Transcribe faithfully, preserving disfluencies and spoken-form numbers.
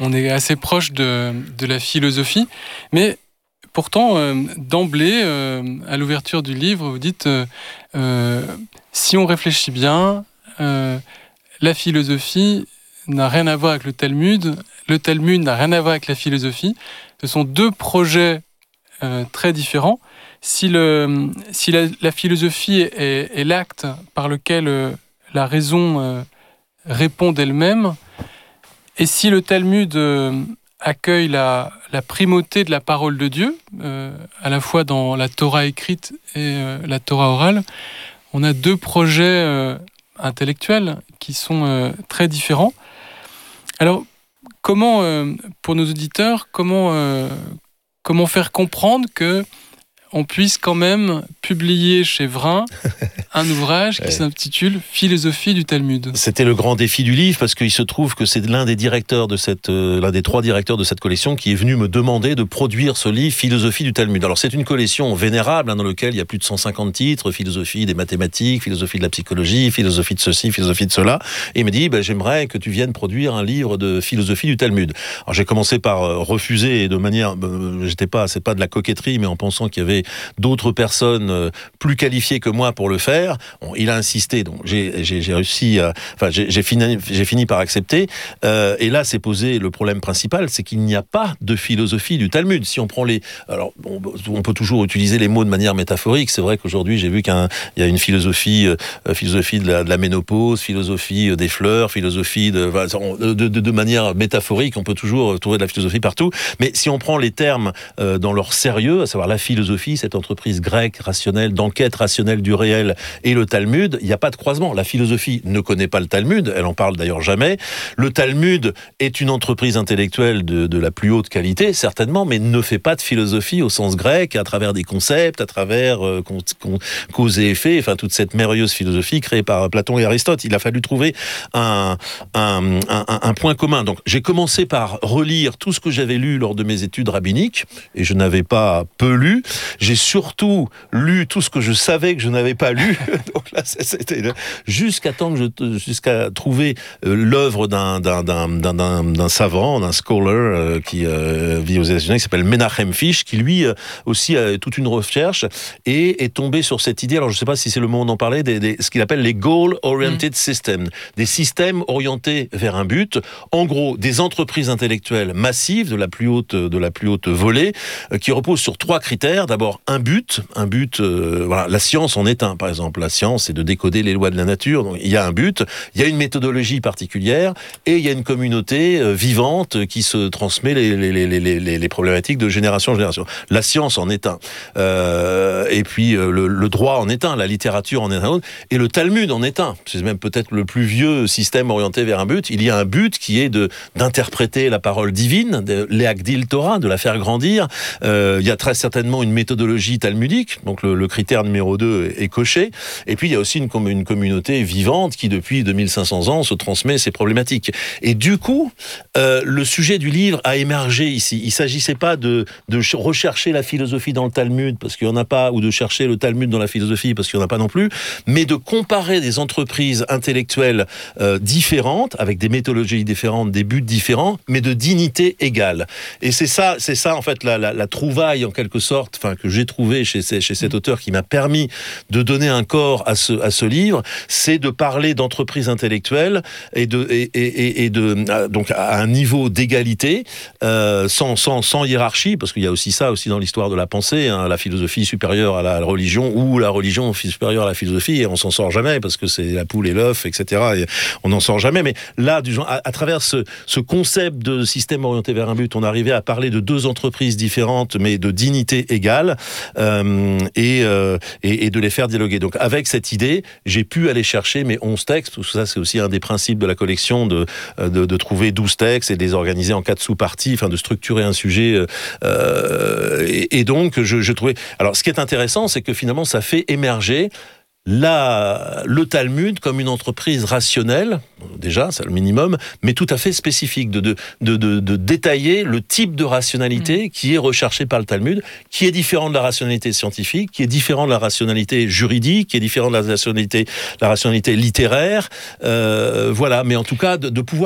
on est assez proche de, de la philosophie, mais pourtant, euh, d'emblée, euh, à l'ouverture du livre, vous dites euh, euh, si on réfléchit bien, euh, la philosophie n'a rien à voir avec le Talmud, le Talmud n'a rien à voir avec la philosophie. Ce sont deux projets euh, très différents. Si, le, si la, la philosophie est, est l'acte par lequel euh, la raison euh, répond d'elle-même, et si le Talmud euh, accueille la, la primauté de la parole de Dieu, euh, à la fois dans la Torah écrite et euh, la Torah orale, on a deux projets euh, intellectuels qui sont euh, très différents. Alors, comment, euh, pour nos auditeurs, comment, euh, comment faire comprendre que on puisse quand même publier chez Vrin un ouvrage qui ouais. s'intitule « Philosophie du Talmud ». C'était le grand défi du livre, parce qu'il se trouve que c'est l'un des directeurs de cette, euh, l'un des trois directeurs de cette collection qui est venu me demander de produire ce livre « Philosophie du Talmud ». Alors c'est une collection vénérable, hein, dans laquelle il y a plus de cent cinquante titres, philosophie des mathématiques, philosophie de la psychologie, philosophie de ceci, philosophie de cela. Et il m'a dit bah, « j'aimerais que tu viennes produire un livre de philosophie du Talmud ». Alors j'ai commencé par euh, refuser, de manière, euh, j'étais pas, c'est pas de la coquetterie, mais en pensant qu'il y avait d'autres personnes euh, plus qualifiées que moi pour le faire. Bon, il a insisté, donc j'ai, j'ai, j'ai réussi, à, enfin j'ai, j'ai, fini, j'ai fini par accepter. Euh, et là, c'est posé le problème principal, c'est qu'il n'y a pas de philosophie du Talmud. Si on prend les, alors on, on peut toujours utiliser les mots de manière métaphorique. C'est vrai qu'aujourd'hui, j'ai vu qu'il y a une philosophie, euh, philosophie de la, de la ménopause, philosophie des fleurs, philosophie de, de, de, de manière métaphorique. On peut toujours trouver de la philosophie partout. Mais si on prend les termes euh, dans leur sérieux, à savoir la philosophie, cette entreprise grecque rationnelle, d'enquête rationnelle du réel, et le Talmud, il n'y a pas de croisement. La philosophie ne connaît pas le Talmud, elle en parle d'ailleurs jamais. Le Talmud est une entreprise intellectuelle de, de la plus haute qualité, certainement, mais ne fait pas de philosophie au sens grec, à travers des concepts, à travers euh, cause et effet, enfin toute cette merveilleuse philosophie créée par Platon et Aristote. Il a fallu trouver un, un, un, un point commun. Donc j'ai commencé par relire tout ce que j'avais lu lors de mes études rabbiniques, et je n'avais pas peu lu. J'ai surtout lu tout ce que je savais que je n'avais pas lu. Donc là, c'était jusqu'à temps que je, jusqu'à trouver euh, l'œuvre d'un, d'un, d'un, d'un, d'un savant, d'un scholar euh, qui euh, vit aux États-Unis, qui s'appelle Menachem Fish, qui lui euh, aussi a toute une recherche et est tombé sur cette idée. Alors je ne sais pas si c'est le moment d'en parler, des, des, ce qu'il appelle les goal-oriented mmh. systems, des systèmes orientés vers un but. En gros, des entreprises intellectuelles massives de la plus haute, de la plus haute volée, euh, qui reposent sur trois critères. D'abord, un but, un but. Euh, voilà, la science en est un, par exemple. La science, c'est de décoder les lois de la nature. Donc, il y a un but, il y a une méthodologie particulière, et il y a une communauté euh, vivante qui se transmet les, les, les, les, les, les problématiques de génération en génération. La science en est un. Euh, et puis, euh, le, le droit en est un, la littérature en est un autre, et le Talmud en est un. C'est même peut-être le plus vieux système orienté vers un but. Il y a un but qui est de, d'interpréter la parole divine, de l'Eagdil Torah, de la faire grandir. Euh, il y a très certainement une méthodologie talmudique, donc le, le critère numéro deux est coché. Et puis, il y a aussi une, une communauté vivante qui, depuis deux mille cinq cents ans, se transmet ces problématiques. Et du coup, euh, le sujet du livre a émergé ici. Il ne s'agissait pas de, de rechercher la philosophie dans le Talmud, parce qu'il n'y en a pas, ou de chercher le Talmud dans la philosophie, parce qu'il n'y en a pas non plus, mais de comparer des entreprises intellectuelles euh, différentes, avec des méthodologies différentes, des buts différents, mais de dignité égale. Et c'est ça, c'est ça en fait, la, la, la trouvaille, en quelque sorte, enfin, que j'ai trouvé chez, ces, chez cet auteur qui m'a permis de donner un corps à ce, à ce livre, c'est de parler d'entreprises intellectuelles et de, et, et, et de, donc à un niveau d'égalité, euh, sans, sans, sans hiérarchie, parce qu'il y a aussi ça aussi dans l'histoire de la pensée, hein, la philosophie supérieure à la religion ou la religion supérieure à la philosophie, et on s'en sort jamais parce que c'est la poule et l'œuf, et cetera. Et on n'en sort jamais. Mais là, du genre, à, à travers ce, ce concept de système orienté vers un but, on arrivait à parler de deux entreprises différentes, mais de dignité égale, euh, et, euh, et, et de les faire dialoguer. Donc, avec cette idée, j'ai pu aller chercher mes onze textes, parce que ça, c'est aussi un des principes de la collection, de, de, de trouver douze textes et de les organiser en quatre sous-parties, enfin, de structurer un sujet. Euh, et, et donc, je, je trouvais... Alors, ce qui est intéressant, c'est que finalement, ça fait émerger La, le Talmud comme une entreprise rationnelle, déjà, c'est le minimum, mais tout à fait spécifique, de, de, de, de, de détailler le type de rationalité mmh. qui est recherché par le Talmud, qui est différent de la rationalité scientifique, qui est différent de la rationalité juridique, qui est différent de la rationalité, la rationalité littéraire, euh, voilà, mais en tout cas, de, de pouvoir